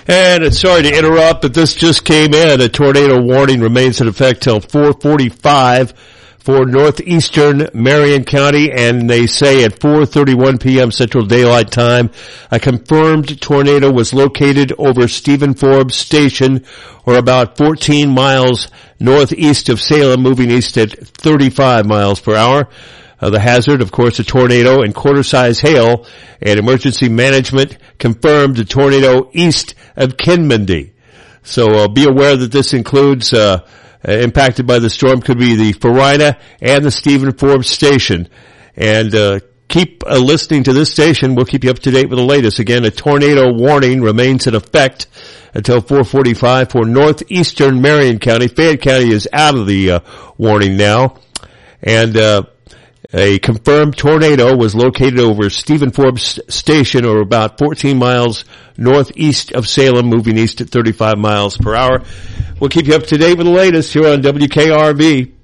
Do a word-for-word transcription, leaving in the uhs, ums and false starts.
And it's sorry to interrupt, but this just came in. A tornado warning remains in effect till four forty-five for northeastern Marion County, and they say at four thirty-one p.m. Central Daylight Time, a confirmed tornado was located over Stephen Forbes Station, or about fourteen miles northeast of Salem, moving east at thirty-five miles per hour. Uh, the hazard, of course, a tornado and quarter-size hail, and emergency management confirmed a tornado east of Kinmundy. So uh, be aware that this includes uh, uh impacted by the storm could be the Farina and the Stephen Forbes Station. And uh keep uh, listening to this station. We'll keep you up to date with the latest. Again, a tornado warning remains in effect until four forty-five for northeastern Marion County. Fayette County is out of the uh, warning now. And uh a confirmed tornado was located over Stephen Forbes Station, or about fourteen miles northeast of Salem, moving east at thirty-five miles per hour. We'll keep you up to date with the latest here on W K R V.